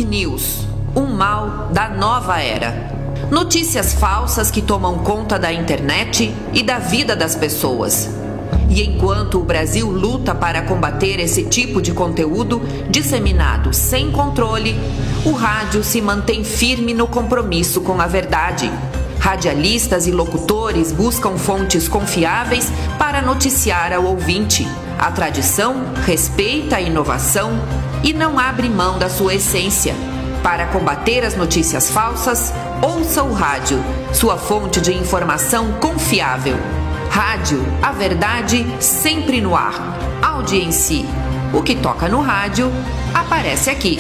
Fake news, um mal da nova era. Notícias falsas que tomam conta da internet e da vida das pessoas. E enquanto o Brasil luta para combater esse tipo de conteúdo disseminado sem controle, o rádio se mantém firme no compromisso com a verdade. Radialistas e locutores buscam fontes confiáveis para noticiar ao ouvinte. A tradição respeita a inovação e não abre mão da sua essência. Para combater as notícias falsas, ouça o rádio, sua fonte de informação confiável. Rádio, a verdade sempre no ar. Audiência. O que toca no rádio, aparece aqui.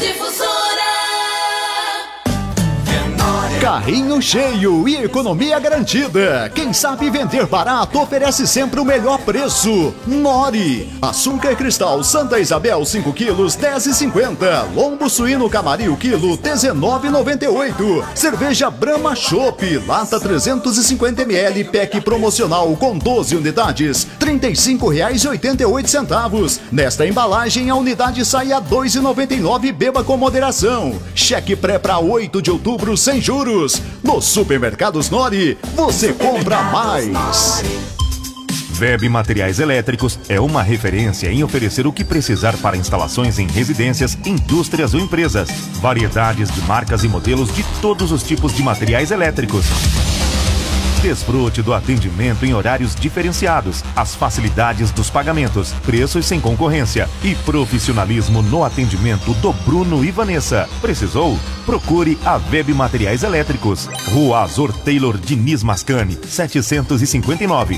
Carrinho cheio e economia garantida. Quem sabe vender barato oferece sempre o melhor preço. Nori. Açúcar cristal Santa Isabel 5 quilos 10,50. Lombo suíno Camaril quilo 19,98. Cerveja Brahma Chopp lata 350 ml pack promocional com 12 unidades R$ 35,88. Nesta embalagem a unidade sai a R$ 2,99. Beba com moderação. Cheque pré para 8 de outubro sem juros. Nos supermercados Nori, você compra mais. Web Materiais Elétricos é uma referência em oferecer o que precisar para instalações em residências, indústrias ou empresas. Variedades de marcas e modelos de todos os tipos de materiais elétricos. Desfrute do atendimento em horários diferenciados, as facilidades dos pagamentos, preços sem concorrência e profissionalismo no atendimento do Bruno e Vanessa. Precisou? Procure a Web Materiais Elétricos. Rua Azor Taylor Diniz Mascani, 759,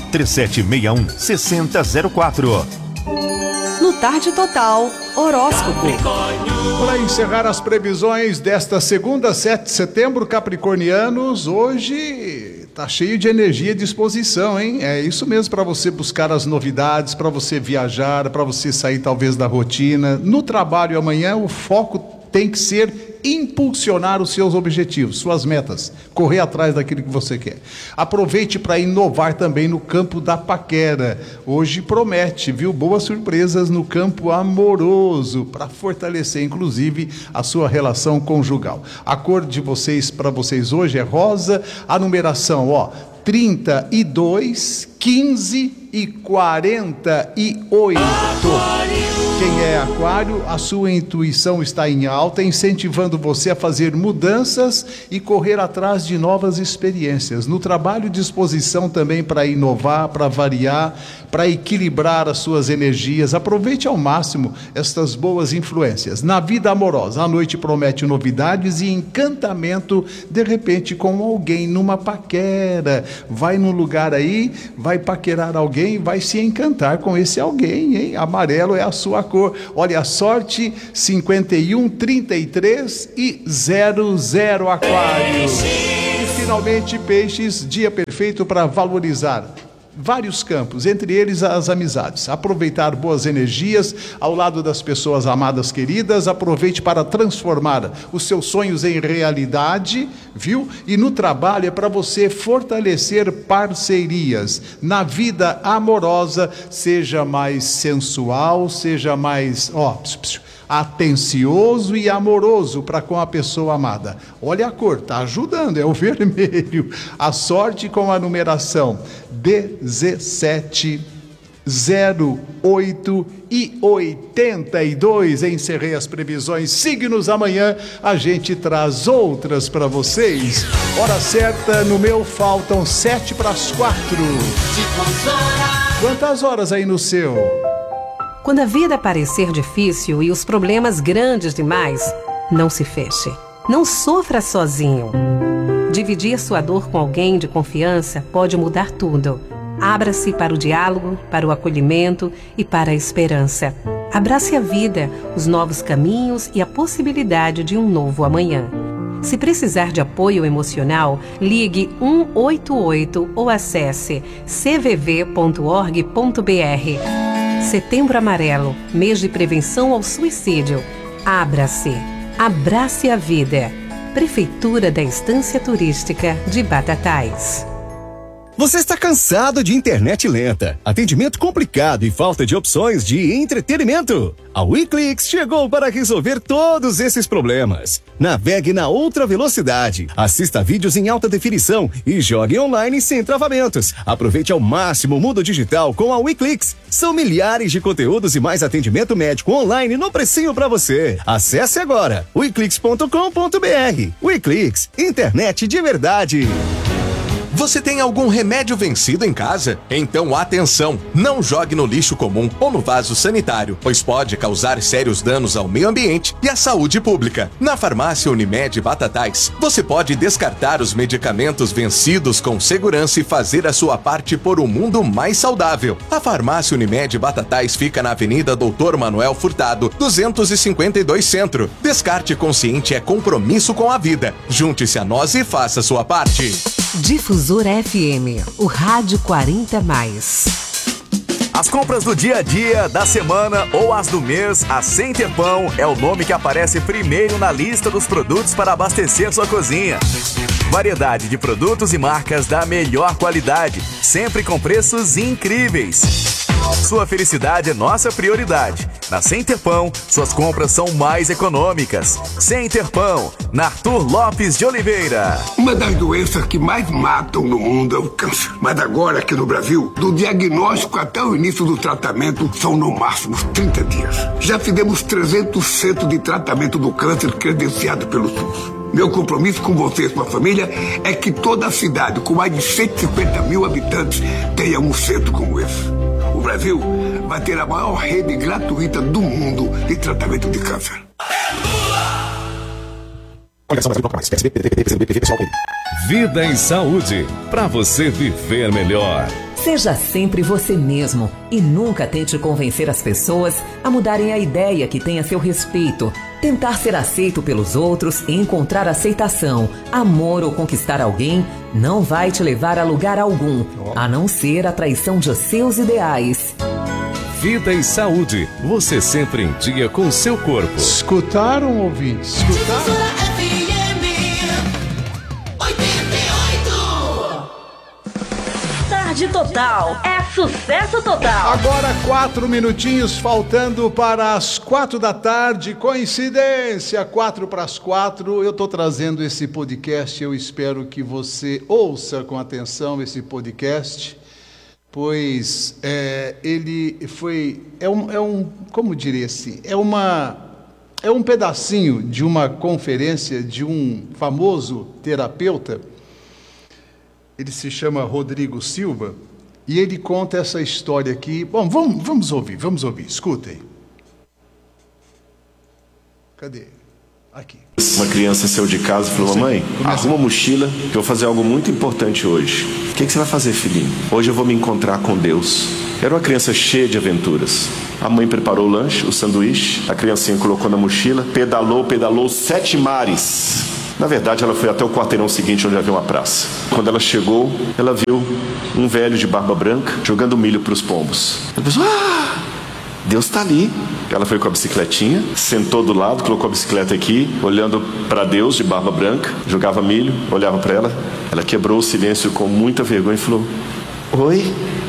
3761-6004. No Tarde Total, horóscopo. Para encerrar as previsões desta segunda, 7 de setembro, capricornianos, hoje tá cheio de energia e disposição, hein? É isso mesmo, para você buscar as novidades, para você viajar, para você sair talvez da rotina. No trabalho amanhã, o foco tem que ser impulsionar os seus objetivos, suas metas, correr atrás daquilo que você quer. Aproveite para inovar também no campo da paquera. Hoje promete, viu? Boas surpresas no campo amoroso, para fortalecer, inclusive, a sua relação conjugal. A cor de vocês, para vocês hoje, é rosa. A numeração, 32, 15 e 48. Quem é aquário, a sua intuição está em alta, incentivando você a fazer mudanças e correr atrás de novas experiências. No trabalho, disposição também para inovar, para variar, para equilibrar as suas energias. Aproveite ao máximo estas boas influências. Na vida amorosa, a noite promete novidades e encantamento, de repente com alguém numa paquera. Vai num lugar aí, vai paquerar alguém, vai se encantar com esse alguém, hein? Amarelo é a sua cor. Olha, a sorte 51, 33 e 00 Aquário. E finalmente Peixes, dia perfeito para valorizar vários campos, entre eles as amizades. Aproveitar boas energias ao lado das pessoas amadas, queridas. Aproveite para transformar os seus sonhos em realidade, viu? E no trabalho é para você fortalecer parcerias. Na vida amorosa, seja mais sensual, seja mais atencioso e amoroso para com a pessoa amada. Olha a cor, tá ajudando, é o vermelho. A sorte com a numeração 17, 08 e 82. Encerrei as previsões. Signos, amanhã a gente traz outras para vocês. Hora certa no meu, faltam 7 para as 4. Quantas horas aí no seu? Quando a vida parecer difícil e os problemas grandes demais, não se feche. Não sofra sozinho. Dividir sua dor com alguém de confiança pode mudar tudo. Abra-se para o diálogo, para o acolhimento e para a esperança. Abrace a vida, os novos caminhos e a possibilidade de um novo amanhã. Se precisar de apoio emocional, ligue 188 ou acesse cvv.org.br. Setembro Amarelo, mês de prevenção ao suicídio. Abra-se. Abrace a vida. Prefeitura da Estância Turística de Batatais. Você está cansado de internet lenta, atendimento complicado e falta de opções de entretenimento? A WeClix chegou para resolver todos esses problemas. Navegue na ultra velocidade, assista vídeos em alta definição e jogue online sem travamentos. Aproveite ao máximo o mundo digital com a WeClix. São milhares de conteúdos e mais atendimento médico online no precinho para você. Acesse agora weclix.com.br. WeClix, internet de verdade. Você tem algum remédio vencido em casa? Então atenção, não jogue no lixo comum ou no vaso sanitário, pois pode causar sérios danos ao meio ambiente e à saúde pública. Na farmácia Unimed Batatais, você pode descartar os medicamentos vencidos com segurança e fazer a sua parte por um mundo mais saudável. A farmácia Unimed Batatais fica na Avenida Doutor Manuel Furtado, 252 Centro. Descarte consciente é compromisso com a vida. Junte-se a nós e faça a sua parte. Difusor FM, o rádio 40+. As compras do dia a dia, da semana ou as do mês, a Center Pão é o nome que aparece primeiro na lista dos produtos para abastecer sua cozinha. Variedade de produtos e marcas da melhor qualidade, sempre com preços incríveis. Sua felicidade é nossa prioridade. Na Center Pão, suas compras são mais econômicas. Center Pão, na Arthur Lopes de Oliveira. Uma das doenças que mais matam no mundo é o câncer. Mas agora, aqui no Brasil, do diagnóstico até o início do tratamento, são no máximo 30 dias. Já fizemos 300 centros de tratamento do câncer credenciado pelo SUS. Meu compromisso com você e sua família é que toda a cidade, com mais de 150 mil habitantes, tenha um centro como esse. O Brasil vai ter a maior rede gratuita do mundo de tratamento de câncer. Vida em Saúde, para você viver melhor. Seja sempre você mesmo e nunca tente convencer as pessoas a mudarem a ideia que tem a seu respeito. Tentar ser aceito pelos outros e encontrar aceitação, amor ou conquistar alguém não vai te levar a lugar algum, a não ser a traição de seus ideais. Vida e Saúde, você sempre em dia com seu corpo. Escutaram, ouvintes? Escutaram? Tarde Total, é sucesso total. Agora 4 minutinhos faltando para as 4 da tarde, coincidência, 4 para as 4, eu estou trazendo esse podcast, eu espero que você ouça com atenção esse podcast, pois como diria assim, é um pedacinho de uma conferência de um famoso terapeuta. Ele se chama Rodrigo Silva e ele conta essa história aqui. Bom, vamos ouvir, escutem. Cadê? Aqui. Uma criança saiu de casa e falou: mamãe, arruma a mochila que eu vou fazer algo muito importante hoje. O que você vai fazer, filhinho? Hoje eu vou me encontrar com Deus. Era uma criança cheia de aventuras. A mãe preparou o lanche, o sanduíche, a criancinha colocou na mochila, pedalou 7 mares. Na verdade, ela foi até o quarteirão seguinte, onde havia uma praça. Quando ela chegou, ela viu um velho de barba branca jogando milho para os pombos. Ela pensou: Deus está ali. Ela foi com a bicicletinha, sentou do lado, colocou a bicicleta aqui, olhando para Deus de barba branca, jogava milho, olhava para ela. Ela quebrou o silêncio com muita vergonha e falou: Oi?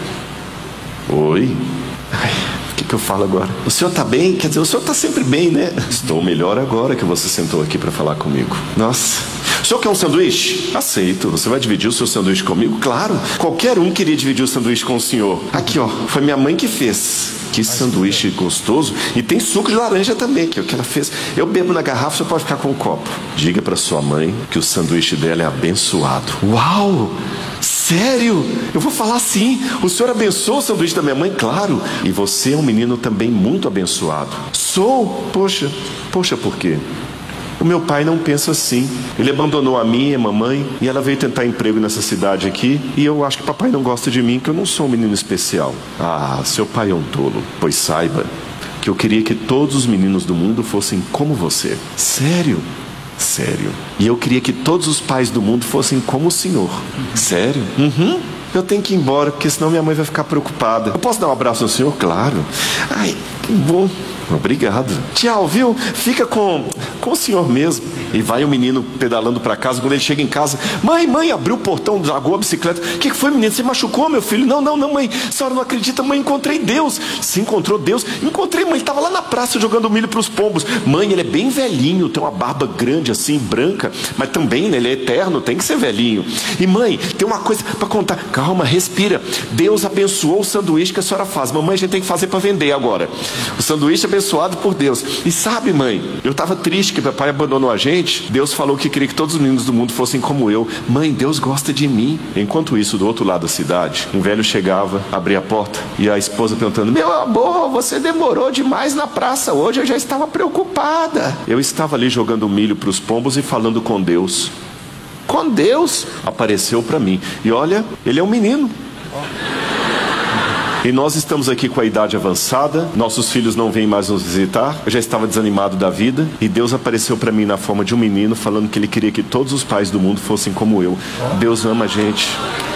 Ai, o que eu falo agora? O senhor está bem? Quer dizer, o senhor está sempre bem, né? Estou melhor agora que você sentou aqui para falar comigo. Nossa. O senhor quer um sanduíche? Aceito. Você vai dividir o seu sanduíche comigo? Claro. Qualquer um queria dividir o sanduíche com o senhor. Aqui, ó. Foi minha mãe que fez. Que sanduíche gostoso. E tem suco de laranja também, que é o que ela fez. Eu bebo na garrafa, você pode ficar com um copo. Diga para sua mãe que o sanduíche dela é abençoado. Uau! Sério? Eu vou falar sim. O senhor abençoa o sanduíche da minha mãe? Claro. E você é um menino também muito abençoado. Sou? Poxa, por quê? O meu pai não pensa assim. Ele abandonou a minha, a mamãe, e ela veio tentar emprego nessa cidade aqui, e eu acho que papai não gosta de mim, que eu não sou um menino especial. Ah, seu pai é um tolo. Pois saiba que eu queria que todos os meninos do mundo fossem como você. Sério? Sério. E eu queria que todos os pais do mundo fossem como o senhor. Sério? Uhum. Eu tenho que ir embora, porque senão minha mãe vai ficar preocupada. Eu posso dar um abraço ao senhor? Claro. Ai, que bom. Obrigado. Tchau, viu? Fica com o senhor mesmo. E vai o menino pedalando para casa. Quando ele chega em casa, mãe, abriu o portão, jogou a bicicleta. O que foi, menino? Você machucou, meu filho? Não, mãe. A senhora não acredita, mãe, encontrei Deus. Se encontrou Deus? Encontrei, mãe. Ele estava lá na praça jogando milho para os pombos. Mãe, ele é bem velhinho, tem uma barba grande assim, branca. Mas também, né, ele é eterno, tem que ser velhinho. E mãe, tem uma coisa para contar. Calma, respira. Deus abençoou o sanduíche que a senhora faz. Mamãe, a gente tem que fazer para vender agora. O sanduíche abençoado por Deus. E sabe, mãe, eu estava triste que papai abandonou a gente. Deus falou que queria que todos os meninos do mundo fossem como eu. Mãe, Deus gosta de mim. Enquanto isso, do outro lado da cidade, um velho chegava, abria a porta e a esposa perguntando: meu amor, você demorou demais na praça hoje, eu já estava preocupada. Eu estava ali jogando milho para os pombos e falando com Deus. Com Deus apareceu para mim. E olha, ele é um menino. E nós estamos aqui com a idade avançada, nossos filhos não vêm mais nos visitar, eu já estava desanimado da vida, e Deus apareceu para mim na forma de um menino, falando que Ele queria que todos os pais do mundo fossem como eu. Deus ama a gente.